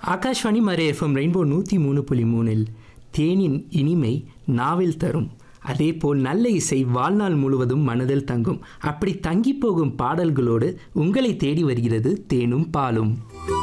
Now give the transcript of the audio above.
ஆகாஷ்வாணி மறை FM rainbow 103.3 தேனின் இனிமை நாவில் தரும். அதேபோல் நல்ல இசை வாழ்நாள் முழுவதும் மனதில் தங்கும். அப்படி தங்கி போகும் பாடல்களோடு உங்களை தேடி வருகிறது தேனும் பாலும்.